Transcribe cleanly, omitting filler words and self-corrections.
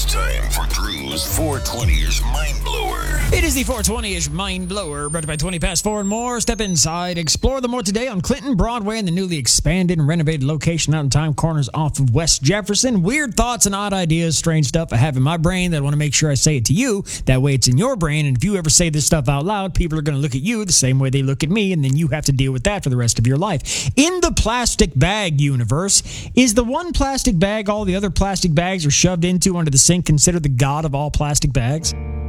time for Drew's 420-ish Mind Blower. It is the 420-ish Mind Blower, brought to you by 20 past 4 and more. Step inside, explore the more today on Clinton Broadway and the newly expanded and renovated location out in Time Corners off of West Jefferson. Weird thoughts and odd ideas, strange stuff I have in my brain that I want to make sure I say it to you. That way it's in your brain, and if you ever say this stuff out loud, people are going to look at you the same way they look at me, and then you have to deal with that for the rest of your life. In the plastic bag universe, is the one plastic bag all the other plastic bags are shoved into under the sink considered the god of all plastic bags?